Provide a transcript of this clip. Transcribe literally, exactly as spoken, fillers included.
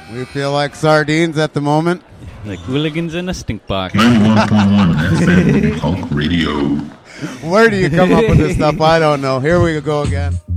We feel like sardines at the moment. Like hooligans in a stink box. ninety-one point one F M Punk Radio. Where do you come up with this stuff? I don't know. Here we go again.